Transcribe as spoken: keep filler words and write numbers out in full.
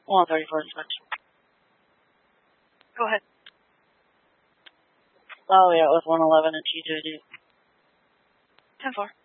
one thirty-four is much. Go ahead. Oh, yeah, it was one eleven at G J D. ten four.